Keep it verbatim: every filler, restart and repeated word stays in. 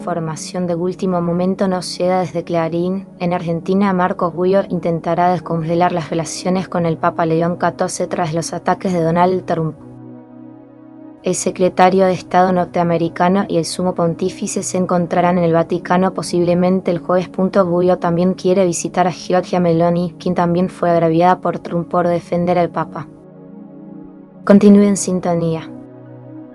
información de último momento nos llega desde Clarín. En Argentina, Marco Rubio intentará descongelar las relaciones con el Papa León catorce tras los ataques de Donald Trump. El secretario de Estado norteamericano y el sumo pontífice se encontrarán en el Vaticano posiblemente el jueves. Rubio también quiere visitar a Giorgia Meloni, quien también fue agraviada por Trump por defender al Papa. Continúe en sintonía.